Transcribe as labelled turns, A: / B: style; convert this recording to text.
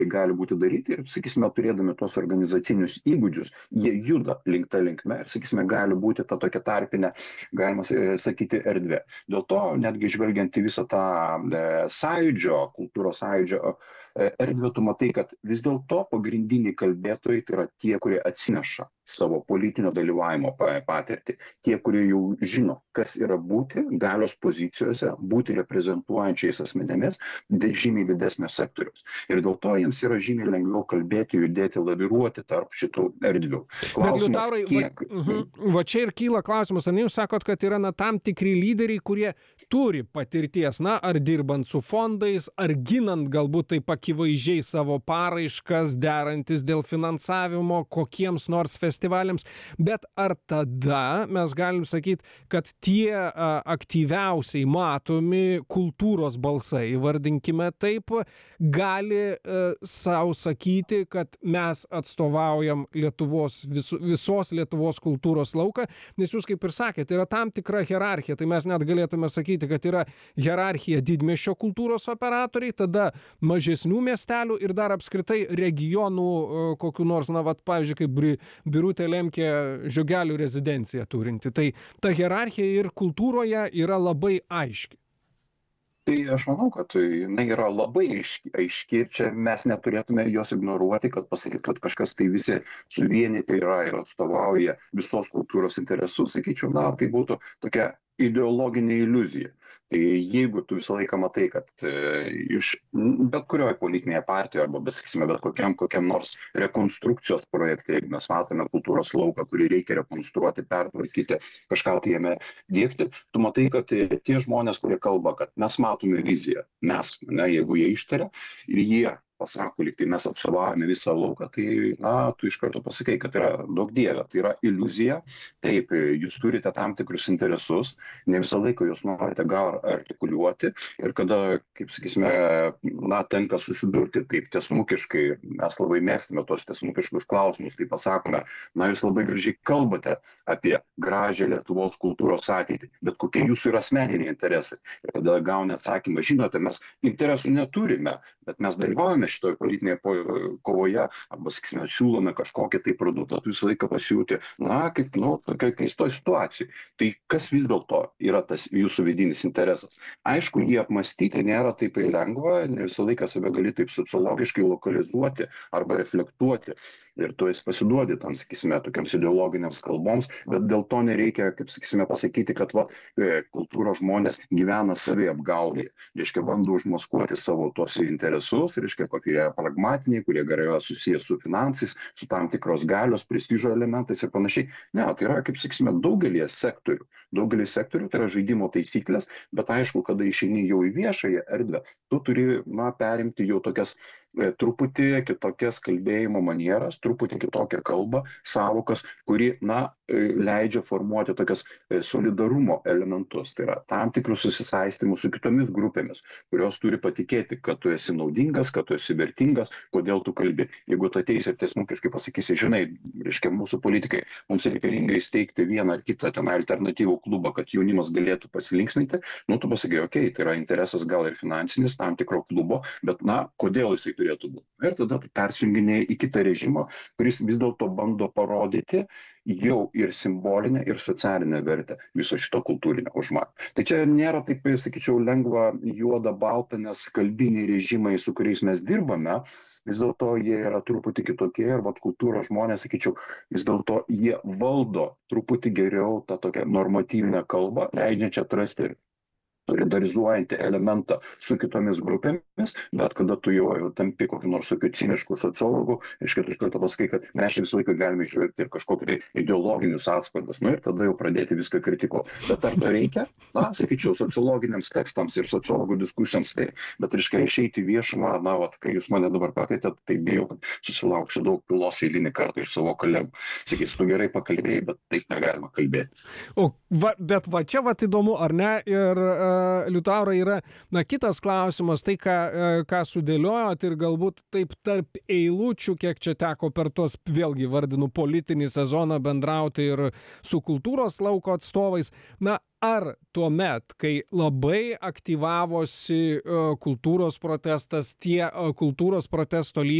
A: tai gali būti daryti ir, sakysime, turėdami tos organizacinius įgūdžius, jie juda link ta linkme ir, sakysime, gali būti ta tokia tarpinė, galima sakyti, erdvė. Dėl to, netgi žvelgiant į visą tą sąjūdžio, kultūros sąjūdžio erdvę, tu matai, kad vis dėlto pagrindiniai kalbėtojai tai yra tie, kurie atsineša savo politinio dalyvavimo patirtį, tie, kurie jau žino, kas yra būti galios pozicijose, būti reprezentuojančiais asmenėmis žymiai didesnio sektoriaus. Ir dėl to jiems yra žymiai lengviau kalbėti, judėti, laviruoti tarp šitų erdvių.
B: Klausimas, kiek... Va čia ir kyla klausimas, ar jūs sakot, kad yra tam tikri lyderiai, kurie turi patirties, ar dirbant su fondais, ar ginant galbūt taip akivaizdžiai savo paraiškas, derantis dėl finansavimo kokiems nors festivaliams, bet ar tada mes galim sakyti, kad tie aktyviausiai matomi kultūros balsai, įvardinkime taip, gali savo sakyti, kad mes atstovaujam visos Lietuvos kultūros lauką, nes jūs kaip ir sakėte, yra tam tikra hierarchija, tai mes net galėtume sakyti, kad yra hierarchija didmiesčio kultūros operatoriai, tada mažesnių miestelių ir dar apskritai regionų kokių nors, pavyzdžiui, kaip Birutė Lemkė Žiogelių rezidenciją turinti. Tai ta hierarchija ir kultūroje yra labai aiški.
A: Tai aš manau, kad jinai yra labai aiški ir čia mes neturėtume jos ignoruoti, kad pasakyti, kad kažkas tai visi suvienyti yra ir atstovauja visos kultūros interesus, sakyčiau, tai būtų tokia ideologinė iliuzija. Tai jeigu tu visą laiką matai, kad iš bet kurioje politinėje partijoje arba, sakysime, bet kokiam nors rekonstrukcijos projekte, jeigu mes matome kultūros lauką, kurį reikia rekonstruoti, pertvarkyti, kažką tai jame diegti, tu matai, kad tie žmonės, kurie kalba, kad mes matome viziją, jeigu jie ištaria ir jie pasako, lyg tai mes atstovavome visą lauką, tai, tu iš karto pasakai, kad yra daug dievė, tai yra iliuzija, taip, jūs turite tam tikrus interesus, ne visą laiką jūs norite gal artikuliuoti ir kada, kaip sakysime, tenka susidurti taip tiesmukiškai, mes labai mėgstame tos tiesmukiškus klausimus, tai pasakome, jūs labai gražiai kalbate apie gražią Lietuvos kultūros ateitį, bet kokie jūsų yra asmeniniai interesai. Ir kada gauni atsakymą, žinote, mes interesų neturime, bet mes dalyvaujame šitoje politinėje kovoje, arba, sakysime, siūlome kažkokį tai produktą, tu visą laiką pasijūti, kaip, tokia keistoj situacijai. Tai kas vis dėlto yra tas jūsų vidinis interesas? Aišku, jį apmastyti nėra taip lengva, ne visą laiką save gali taip sociologiškai lokalizuoti arba reflektuoti. Ir tu esi pasiduodi tam, sakysime, tokiams ideologiniams kalboms, bet dėl to nereikia, kaip sakysime, pasakyti, kad kultūros žmonės gyvena saviapgaulėje. Reiškia, bando užmaskuoti savo tuos interesus, reiškia, kokie pragmatiniai, kurie yra susijęs su finansais, su tam tikros galios, prestižo elementais ir panašiai. Ne, tai yra, kaip sakysime, daugelį sektorių. Daugelį sektorių tai yra žaidimo taisyklės, bet aišku, kada išeini jau į viešąją erdvę, tu turi, perimti jau tokias truputį kitokias kalbėjimo manieras, truputį kitokią kalbą, savokas, kuri, leidžia formuoti tokias solidarumo elementus. Tai yra tam tikrus susisaistymus su kitomis grupėmis, kurios turi patikėti, kad tu esi naudingas, kad tu esi vertingas, kodėl tu kalbi. Jeigu tu ateisi ir tiesmukiškai pasakysi, žinai, reiškia, mūsų politikai, mums reikalinga įsteigti vieną ar kitą ten alternatyvų klubą, kad jaunimas galėtų pasilinksminti, tu pasakai, okei, tai yra interesas gal ir finansinis tam tikro klubo, bet kodėl jisai turėtų būti. Ir tada tu persijunginėjai į kitą režimą, kuris vis dėlto bando parodyti jau ir simbolinę, ir socialinę vertę viso šito kultūrinio užmano. Tai čia nėra taip, sakyčiau, lengva juoda balta, nes kalbiniai režimai, su kuriais mes dirbame, vis dėlto jie yra truputį kitokie ir kultūros žmonės, sakyčiau, vis dėlto jie valdo truputį geriau tą tokią normatyvinę kalbą, leidžiančią atrasti solidarizuojantį elementą su kitomis grupėmis, bet kada tu jau tampi kokiu nors tokiu cinišku sociologu, iš karto pasakai, kad mes visą laiką galime išvelgti ir kažkokį tai ideologinius atspalvius, ir tada jau pradėti viską kritikuoti. Bet ar to reikia? Sakyčiau, sociologiniams tekstams ir sociologų diskusijoms, tai, bet reiškia išeiti viešumą, kai jūs mane dabar pakvietėt, tai bijau, kad susilauksiu daug pilos eilinį kartą iš savo kolegų. Sakys, tu gerai pakalbėjai, bet taip negalima kalbėti.
B: Bet čia įdomu, ar ne? Ir Liutaurai, yra, na, kitas klausimas, tai ką sudėliojot ir galbūt taip tarp eilučių, kiek čia teko per tuos, vėlgi vardinu, politinį sezoną bendrauti ir su kultūros lauko atstovais, na, ar tuomet, kai labai aktyvavosi kultūros protestas, tie kultūros protesto lyderiai